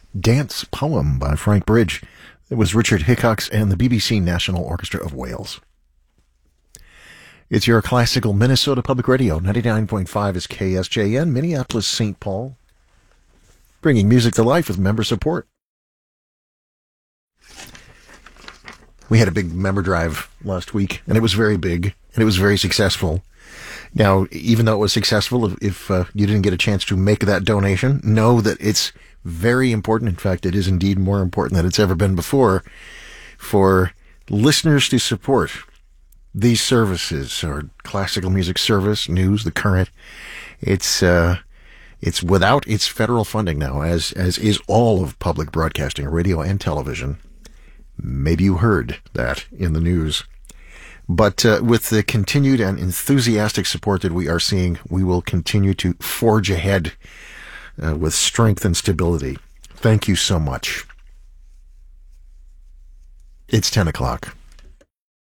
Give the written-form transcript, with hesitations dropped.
Dance Poem by Frank Bridge. It was Richard Hickox and the BBC National Orchestra of Wales. It's your classical Minnesota Public Radio. 99.5 is KSJN, Minneapolis, St. Paul. Bringing music to life with member support. We had a big member drive last week, and it was very big, and it was very successful. Now, even though it was successful, if you didn't get a chance to make that donation, know that it's very important. In fact, it is indeed more important than it's ever been before for listeners to support these services, or classical music service, news, the current. It's without its federal funding now, as is all of public broadcasting, radio and television. Maybe you heard that in the news. But with the continued and enthusiastic support that we are seeing, we will continue to forge ahead with strength and stability. Thank you so much. It's 10 o'clock.